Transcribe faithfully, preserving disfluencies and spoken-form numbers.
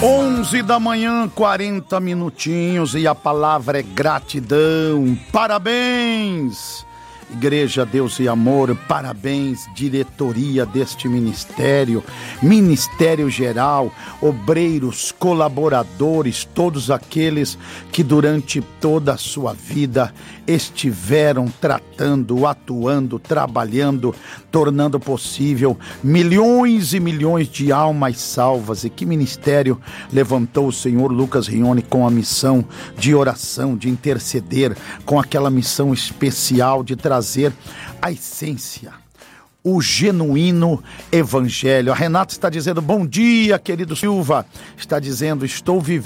onze da manhã, quarenta minutinhos, e a palavra é gratidão. Parabéns, Igreja Deus e Amor, parabéns, diretoria deste ministério, Ministério Geral, obreiros, colaboradores, todos aqueles que durante toda a sua vida estiveram tratando, atuando, trabalhando, tornando possível milhões e milhões de almas salvas. E que ministério levantou o Senhor Lucas Rione com a missão de oração, de interceder, com aquela missão especial de trazer a essência, o genuíno evangelho. A Renata está dizendo: bom dia, querido Silva. Está dizendo: estou vivendo